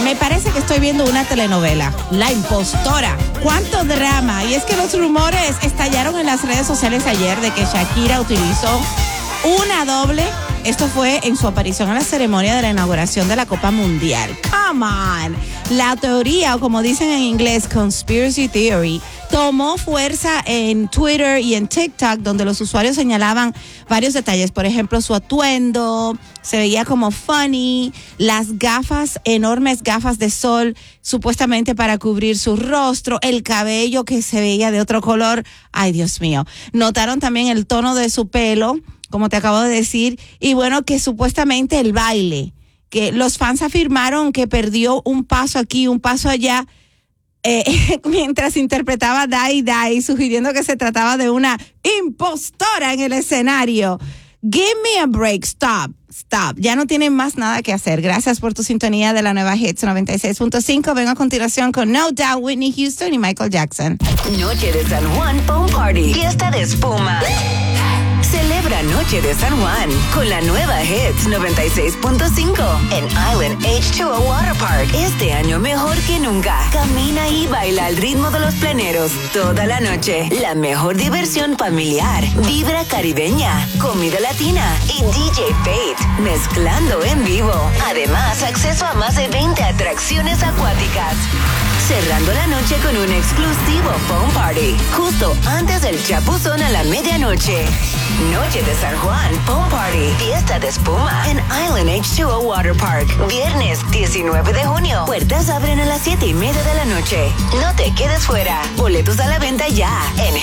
Me parece que estoy viendo una telenovela, La Impostora. ¡Cuánto drama! Y es que los rumores estallaron en las redes sociales ayer de que Shakira utilizó una doble. Esto fue en su aparición en la ceremonia de la inauguración de la Copa Mundial. ¡Come on! La teoría, o como dicen en inglés, conspiracy theory, tomó fuerza en Twitter y en TikTok, donde los usuarios señalaban varios detalles. Por ejemplo, su atuendo se veía como funny, las gafas, enormes gafas de sol, supuestamente para cubrir su rostro, el cabello que se veía de otro color. ¡Ay, Dios mío! Notaron también el tono de su pelo, como te acabo de decir, y bueno, que supuestamente el baile, que los fans afirmaron que perdió un paso aquí, un paso allá, mientras interpretaba Die Die, sugiriendo que se trataba de una impostora en el escenario. Give me a break, stop. Ya no tienen más nada que hacer. Gracias por tu sintonía de la nueva Hits 96.5. Vengo a continuación con No Doubt, Whitney Houston y Michael Jackson. Noche de San Juan Foam Party, fiesta de espuma. Celebra Noche de San Juan con la nueva Hits 96.5 en Island H2O Water Park. Este año mejor que nunca. Camina y baila al ritmo de los pleneros toda la noche. La mejor diversión familiar, vibra caribeña, comida latina y DJ Fate mezclando en vivo. Además, acceso a más de 20 atracciones acuáticas. Cerrando la noche con un exclusivo Foam Party, justo antes del chapuzón a la medianoche. Noche de San Juan Foam Party, fiesta de espuma en Island H2O Water Park. Viernes 19 de junio. Puertas abren a las 7:30 de la noche. No te quedes fuera. Boletos a la venta ya en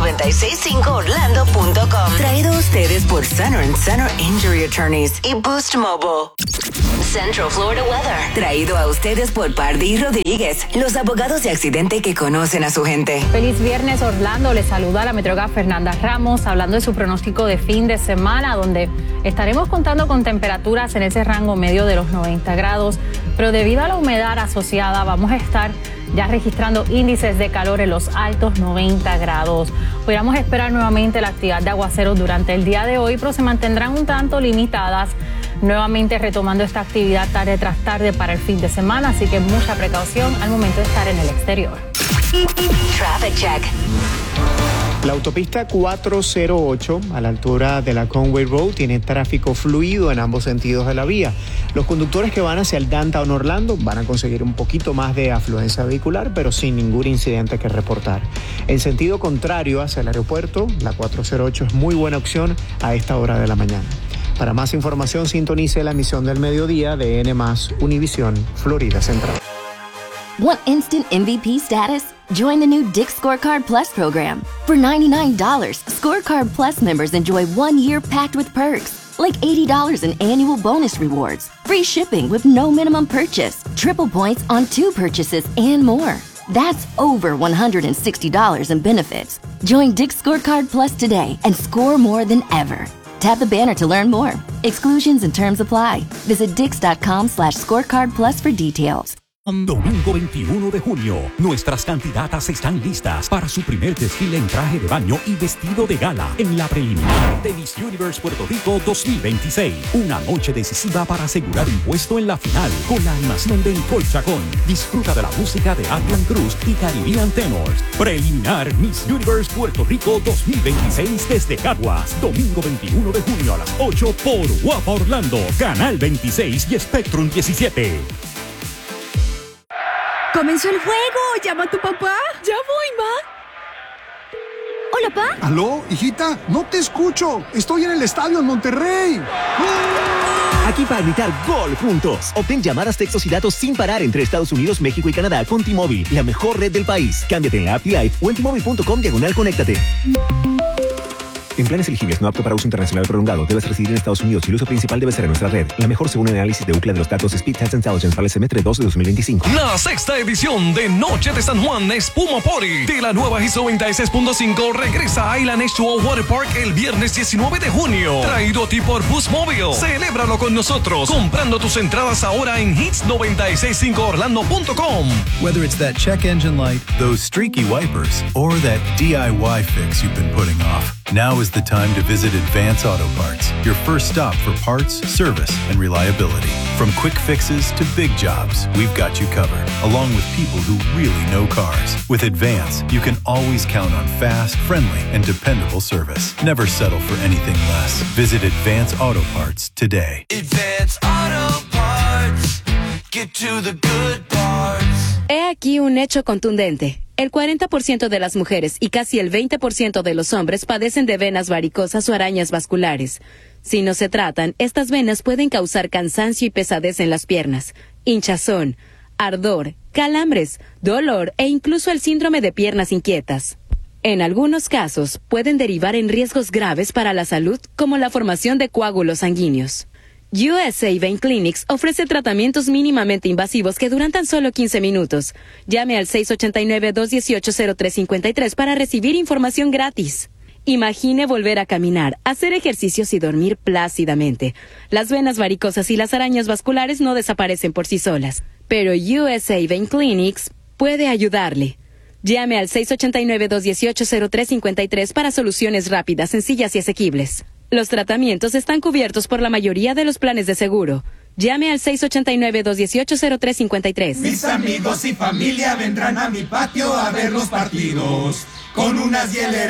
hits965orlando.com. Traído a ustedes por Center & Center Injury Attorneys y Boost Mobile. Central Florida Weather. Traído a ustedes por Pardí Rodríguez, los abogados de accidente que conocen a su gente. Feliz viernes, Orlando. Les saluda la metróloga Fernanda Ramos, hablando de su pronóstico de fin de semana, donde estaremos contando con temperaturas en ese rango medio de los 90 grados, pero debido a la humedad asociada vamos a estar ya registrando índices de calor en los altos 90 grados. Podríamos esperar nuevamente la actividad de aguaceros durante el día de hoy, pero se mantendrán un tanto limitadas, nuevamente retomando esta actividad tarde tras tarde para el fin de semana, así que mucha precaución al momento de estar en el exterior. Traffic Check. La autopista 408 a la altura de la Conway Road tiene tráfico fluido en ambos sentidos de la vía. Los conductores que van hacia el Downtown Orlando van a conseguir un poquito más de afluencia vehicular, pero sin ningún incidente que reportar. En sentido contrario hacia el aeropuerto, la 408 es muy buena opción a esta hora de la mañana. Para más información, sintonice la emisión del mediodía de N+, Univisión, Florida Central. Want instant MVP status? Join the new Dick's Scorecard Plus program. For $99, Scorecard Plus members enjoy 1 year packed with perks, like $80 in annual bonus rewards, free shipping with no minimum purchase, triple points on 2 purchases, and more. That's over $160 in benefits. Join Dick's Scorecard Plus today and score more than ever. Tap the banner to learn more. Exclusions and terms apply. Visit dix.com/scorecard plus for details. Domingo 21 de junio, nuestras candidatas están listas para su primer desfile en traje de baño y vestido de gala en la preliminar de Miss Universe Puerto Rico 2026. Una noche decisiva para asegurar un puesto en la final con la animación de Nicole Chacón. Disfruta de la música de Adrian Cruz y Caribbean Tenors. Preliminar Miss Universe Puerto Rico 2026 desde Caguas. Domingo 21 de junio a las 8 por Guapa Orlando, Canal 26 y Spectrum 17. ¡Comenzó el juego! ¡Llama a tu papá! ¡Ya voy, ma! ¡Hola, pa! ¿Aló, hijita? No te escucho. Estoy en el estadio en Monterrey. Aquí para gritar gol juntos. Obtén llamadas, textos y datos sin parar entre Estados Unidos, México y Canadá con T-Mobile, la mejor red del país. Cámbiate en la app T-Life o en T-Mobile.com/conéctate. En planes elegibles no apto para uso internacional prolongado, debes residir en Estados Unidos y el uso principal debe ser en nuestra red. La mejor según el análisis de UCLA de los datos Speed Test Intelligence para el semestre 2 de 2025. La sexta edición de Noche de San Juan Espuma Party de la nueva Hits 96.5 regresa a Island H2O Water Park el viernes 19 de junio. Traído a ti por Boost Mobile. Celébralo con nosotros comprando tus entradas ahora en hits965orlando.com. Whether it's that check engine light, those streaky wipers, or that DIY fix you've been putting off, Now is the time to visit Advance Auto Parts, your first stop for parts, service, and reliability. From quick fixes to big jobs, we've got you covered, along with people who really know cars. With Advance, you can always count on fast, friendly, and dependable service. Never settle for anything less. Visit Advance Auto Parts today. Advance Auto Parts. Get to the good parts. He aquí un hecho contundente. El 40% de las mujeres y casi el 20% de los hombres padecen de venas varicosas o arañas vasculares. Si no se tratan, estas venas pueden causar cansancio y pesadez en las piernas, hinchazón, ardor, calambres, dolor e incluso el síndrome de piernas inquietas. En algunos casos, pueden derivar en riesgos graves para la salud, como la formación de coágulos sanguíneos. USA Vein Clinics ofrece tratamientos mínimamente invasivos que duran tan solo 15 minutos. Llame al 689-218-0353 para recibir información gratis. Imagine volver a caminar, hacer ejercicios y dormir plácidamente. Las venas varicosas y las arañas vasculares no desaparecen por sí solas, pero USA Vein Clinics puede ayudarle. Llame al 689-218-0353 para soluciones rápidas, sencillas y asequibles. Los tratamientos están cubiertos por la mayoría de los planes de seguro. Llame al 689-218-0353. Mis amigos y familia vendrán a mi patio a ver los partidos con unas hieleras.